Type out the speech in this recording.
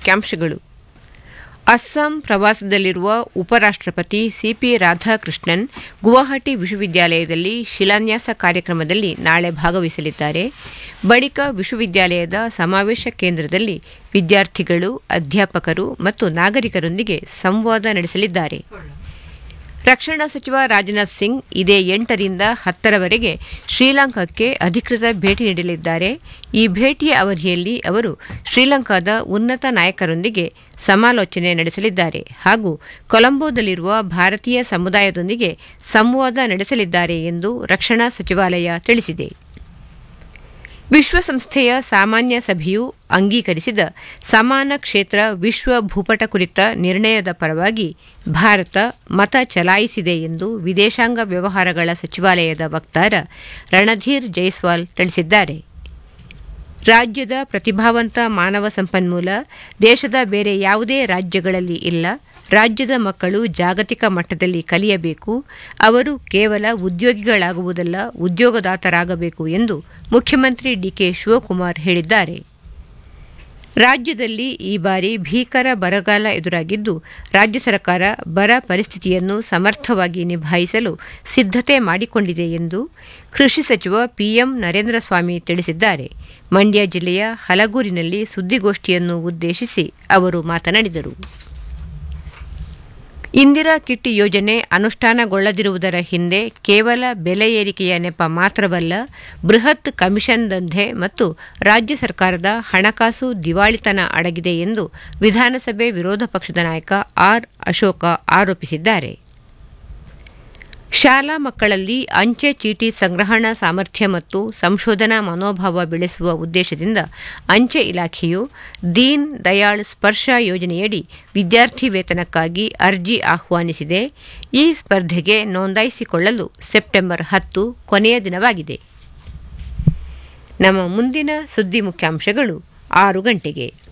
ಮುಖ್ಯಾಂಶಗಳು. ಅಸ್ಸಾಂ ಪ್ರವಾಸದಲ್ಲಿರುವ ಉಪರಾಷ್ಟಪತಿ ಸಿಪಿ ರಾಧಾಕೃಷ್ಣನ್ ಗುವಾಹಟಿ ವಿಶ್ವವಿದ್ಯಾಲಯದಲ್ಲಿ ಶಿಲಾನ್ಯಾಸ ಕಾರ್ಯಕ್ರಮದಲ್ಲಿ ನಾಳೆ ಭಾಗವಹಿಸಲಿದ್ದಾರೆ. ಬಳಿಕ ವಿಶ್ವವಿದ್ಯಾಲಯದ ಸಮಾವೇಶ ಕೇಂದ್ರದಲ್ಲಿ ವಿದ್ಯಾರ್ಥಿಗಳು, ಅಧ್ಯಾಪಕರು ಮತ್ತು ನಾಗರಿಕರೊಂದಿಗೆ ಸಂವಾದ ನಡೆಸಲಿದ್ದಾರೆ. ರಕ್ಷಣಾ ಸಚಿವ ರಾಜನಾಥ್ ಸಿಂಗ್ ಇದೇ 8ರಿಂದ 10ರವರೆಗೆ ಶ್ರೀಲಂಕಾಕ್ಕೆ ಅಧಿಕೃತ ಭೇಟಿ ನೀಡಲಿದ್ದಾರೆ. ಈ ಭೇಟಿಯ ಅವಧಿಯಲ್ಲಿ ಅವರು ಶ್ರೀಲಂಕಾದ ಉನ್ನತ ನಾಯಕರೊಂದಿಗೆ ಸಮಾಲೋಚನೆ ನಡೆಸಲಿದ್ದಾರೆ ಹಾಗೂ ಕೊಲಂಬೋದಲ್ಲಿರುವ ಭಾರತೀಯ ಸಮುದಾಯದೊಂದಿಗೆ ಸಂವಾದ ನಡೆಸಲಿದ್ದಾರೆ ಎಂದು ರಕ್ಷಣಾ ಸಚಿವಾಲಯ ತಿಳಿಸಿದೆ. ವಿಶ್ವಸಂಸ್ಥೆಯ ಸಾಮಾನ್ಯ ಸಭೆಯು ಅಂಗೀಕರಿಸಿದ ಸಮಾನ ಕ್ಷೇತ್ರ ವಿಶ್ವ ಭೂಪಟ ಕುರಿತ ನಿರ್ಣಯದ ಪರವಾಗಿ ಭಾರತ ಮತ ಚಲಾಯಿಸಿದೆ ಎಂದು ವಿದೇಶಾಂಗ ವ್ಯವಹಾರಗಳ ಸಚಿವಾಲಯದ ವಕ್ತಾರ ರಣಧೀರ್ ಜೈಸ್ವಾಲ್ ತಿಳಿಸಿದ್ದಾರೆ. ರಾಜ್ಯದ ಪ್ರತಿಭಾವಂತ ಮಾನವ ಸಂಪನ್ಮೂಲ ದೇಶದ ಬೇರೆ ಯಾವುದೇ ರಾಜ್ಯಗಳಲ್ಲಿ ಇಲ್ಲ. ರಾಜ್ಯದ ಮಕ್ಕಳು ಜಾಗತಿಕ ಮಟ್ಟದಲ್ಲಿ ಕಲಿಯಬೇಕು. ಅವರು ಕೇವಲ ಉದ್ಯೋಗಿಗಳಾಗುವುದಲ್ಲ, ಉದ್ಯೋಗದಾತರಾಗಬೇಕು ಎಂದು ಮುಖ್ಯಮಂತ್ರಿ ಡಿಕೆ ಶಿವಕುಮಾರ್ ಹೇಳಿದ್ದಾರೆ. ರಾಜ್ಯದಲ್ಲಿ ಈ ಬಾರಿ ಭೀಕರ ಬರಗಾಲ ಎದುರಾಗಿದ್ದು, ರಾಜ್ಯ ಸರ್ಕಾರ ಬರ ಪರಿಸ್ಥಿತಿಯನ್ನು ಸಮರ್ಥವಾಗಿ ನಿಭಾಯಿಸಲು ಸಿದ್ದತೆ ಮಾಡಿಕೊಂಡಿದೆ ಎಂದು ಕೃಷಿ ಸಚಿವ ಪಿಎಂ ನರೇಂದ್ರ ಸ್ವಾಮಿ ತಿಳಿಸಿದ್ದಾರೆ. ಮಂಡ್ಯ ಜಿಲ್ಲೆಯ ಹಲಗೂರಿನಲ್ಲಿ ಸುದ್ದಿಗೋಷ್ಠಿಯನ್ನು ಉದ್ದೇಶಿಸಿ ಅವರು ಮಾತನಾಡಿದರು. ಇಂದಿರಾ ಕಿಟ್ ಯೋಜನೆ ಅನುಷ್ಠಾನಗೊಳ್ಳದಿರುವುದರ ಹಿಂದೆ ಕೇವಲ ಬೆಲೆ ಏರಿಕೆಯ ನೆಪ ಮಾತ್ರವಲ್ಲ, ಬೃಹತ್ ಕಮಿಷನ್ ದಂಧೆ ಮತ್ತು ರಾಜ್ಯ ಸರ್ಕಾರದ ಹಣಕಾಸು ದಿವಾಳಿತನ ಅಡಗಿದೆ ಎಂದು ವಿಧಾನಸಭೆ ವಿರೋಧ ಪಕ್ಷದ ನಾಯಕ ಆರ್ ಅಶೋಕ ಆರೋಪಿಸಿದ್ದಾರೆ. ಶಾಲಾ ಮಕ್ಕಳಲ್ಲಿ ಅಂಚೆ ಚೀಟಿ ಸಂಗ್ರಹಣಾ ಸಾಮರ್ಥ್ಯ ಮತ್ತು ಸಂಶೋಧನಾ ಮನೋಭಾವ ಬೆಳೆಸುವ ಉದ್ದೇಶದಿಂದ ಅಂಚೆ ಇಲಾಖೆಯು ದೀನ್ ದಯಾಳ್ ಸ್ಪರ್ಶ ಯೋಜನೆಯಡಿ ವಿದ್ಯಾರ್ಥಿ ವೇತನಕ್ಕಾಗಿ ಅರ್ಜಿ ಆಹ್ವಾನಿಸಿದೆ. ಈ ಸ್ಪರ್ಧೆಗೆ ನೋಂದಾಯಿಸಿಕೊಳ್ಳಲು ಸೆಪ್ಟೆಂಬರ್ 10 ಕೊನೆಯ ದಿನವಾಗಿದೆ. ನಮ್ಮ ಮುಂದಿನ ಸುದ್ದಿ ಮುಖ್ಯಾಂಶಗಳು 6 ಗಂಟೆಗೆ.